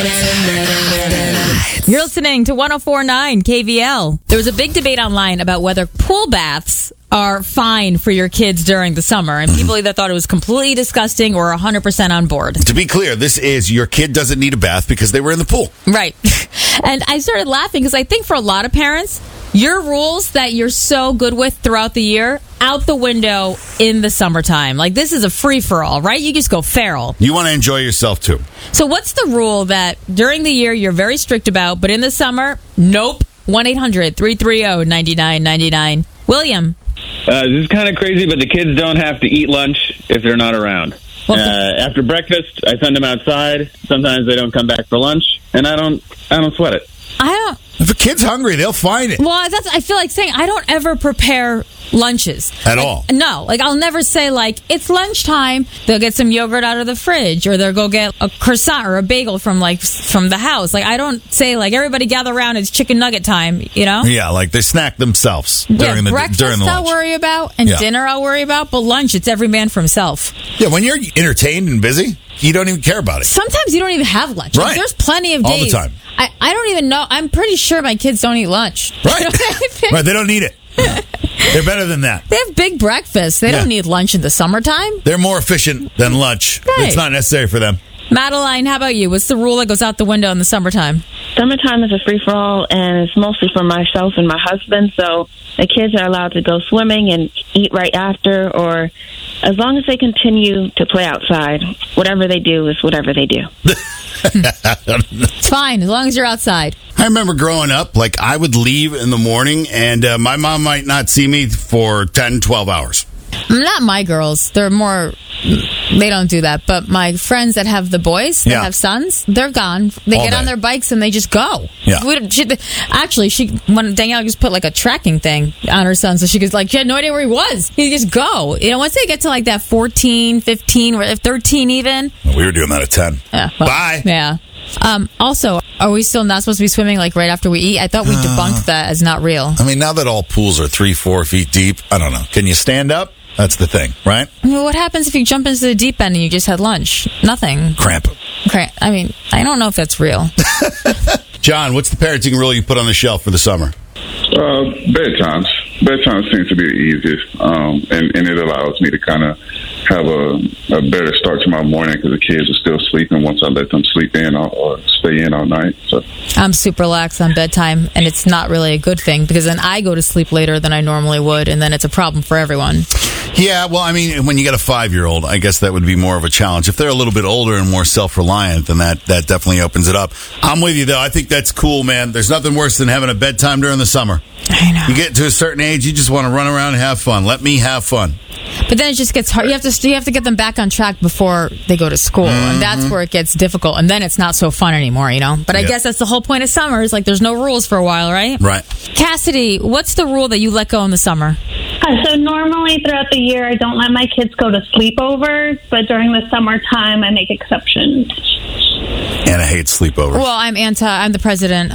You're listening to 104.9 KVL. There was a big debate online about whether pool baths are fine for your kids during the summer, and people either thought it was completely disgusting or 100% on board. To be clear, this is your kid doesn't need a bath because they were in the pool. Right. And I started laughing because I think for a lot of parents, your rules that you're so good with throughout the year, out the window in the summertime. Like, this is a free-for-all, right? You just go feral. You want to enjoy yourself, too. So what's the rule that during the year you're very strict about, but in the summer, nope? 1-800-330-9999. William. This is kind of crazy, but the kids don't have to eat lunch if they're not around. After breakfast, I send them outside. Sometimes they don't come back for lunch, and I don't sweat it. If a kid's hungry, they'll find it. Well, I feel like saying I don't ever prepare lunches. At all? No. Like, I'll never say, like, it's lunchtime. They'll get some yogurt out of the fridge, or they'll go get a croissant or a bagel from the house. Like, I don't say, like, everybody gather around, it's chicken nugget time, you know? Yeah, like they snack themselves during the breakfast lunch. I'll worry about, and dinner I'll worry about, but lunch, it's every man for himself. Yeah, when you're entertained and busy, you don't even care about it. Sometimes you don't even have lunch. Right. Like, there's plenty of days. All the time. I don't even know. I'm pretty sure my kids don't eat lunch. Right. Right, they don't need it. They're better than that. They have big breakfasts. They don't need lunch in the summertime. They're more efficient than lunch. Right. It's not necessary for them. Madeline, how about you? What's the rule that goes out the window in the summertime? Summertime is a free-for-all, and it's mostly for myself and my husband, so the kids are allowed to go swimming and eat right after, or as long as they continue to play outside, whatever they do is whatever they do. It's fine, as long as you're outside. I remember growing up, like, I would leave in the morning, and my mom might not see me for 10, 12 hours. Not my girls. They're more... They don't do that. But my friends that have the boys, that have sons, they're gone. They get on their bikes and they just go. Yeah. When Danielle just put like a tracking thing on her son, so she was like, she had no idea where he was. He just go. You know, once they get to like that 14, 15, or 13 even. We were doing that at 10. Yeah, well, bye. Yeah. Also, are we still not supposed to be swimming like right after we eat? I thought we debunked that as not real. I mean, now that all pools are 3-4 feet deep, I don't know. Can you stand up? That's the thing, right? I mean, what happens if you jump into the deep end and you just had lunch? Nothing. Cramp. I mean, I don't know if that's real. John, what's the parenting rule you put on the shelf for the summer? Bedtimes. Bedtime seems to be the easiest, and it allows me to kind of have a better start to my morning because the kids are still sleeping once I let them sleep in or stay in all night. So I'm super lax on bedtime, and it's not really a good thing because then I go to sleep later than I normally would, and then it's a problem for everyone. Yeah, well, I mean, when you got a 5-year-old, I guess that would be more of a challenge. If they're a little bit older and more self-reliant, then that definitely opens it up. I'm with you, though. I think that's cool, man. There's nothing worse than having a bedtime during the summer. I know. You get to a certain age, you just want to run around and have fun. Let me have fun. But then it just gets hard. You have to get them back on track before they go to school, and that's where it gets difficult. And then it's not so fun anymore, you know. But I guess that's the whole point of summer. Is like there's no rules for a while, right? Right. Cassidy, what's the rule that you let go in the summer? So normally throughout the year, I don't let my kids go to sleepovers, but during the summertime, I make exceptions. Anna hates sleepovers. Well, I'm the president